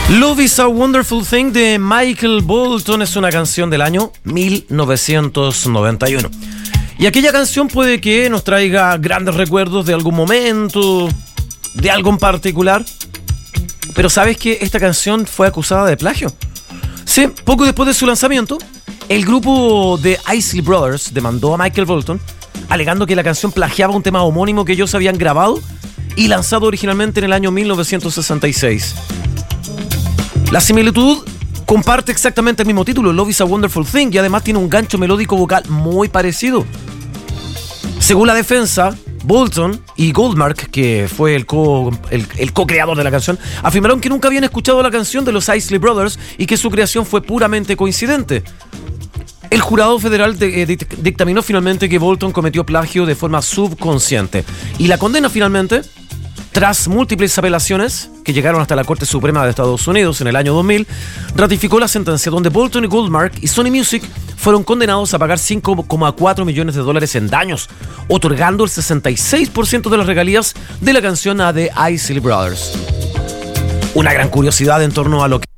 Love is a Wonderful Thing de Michael Bolton es una canción del año 1991. Y aquella canción puede que nos traiga grandes recuerdos de algún momento, de algo en particular. Pero ¿sabes que esta canción fue acusada de plagio? Sí, poco después de su lanzamiento, el grupo de Isley Brothers demandó a Michael Bolton, alegando que la canción plagiaba un tema homónimo que ellos habían grabado y lanzado originalmente en el año 1966. La similitud comparte exactamente el mismo título, Love is a Wonderful Thing, y además tiene un gancho melódico vocal muy parecido. Según la defensa, Bolton y Goldmark, que fue el co-creador de la canción, afirmaron que nunca habían escuchado la canción de los Isley Brothers y que su creación fue puramente coincidente. El jurado federal dictaminó finalmente que Bolton cometió plagio de forma subconsciente y la condena finalmente, tras múltiples apelaciones que llegaron hasta la Corte Suprema de Estados Unidos en el año 2000, ratificó la sentencia donde Bolton y Goldmark y Sony Music fueron condenados a pagar $5,4 millones en daños, otorgando el 66% de las regalías de la canción a The Isley Brothers. Una gran curiosidad en torno a lo que